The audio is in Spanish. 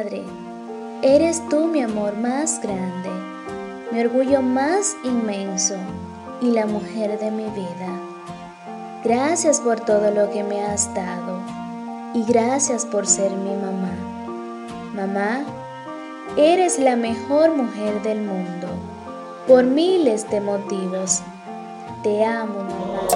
Padre, eres tú mi amor más grande, mi orgullo más inmenso y la mujer de mi vida. Gracias por todo lo que me has dado y gracias por ser mi mamá. Mamá, eres la mejor mujer del mundo, por miles de motivos. Te amo, mamá.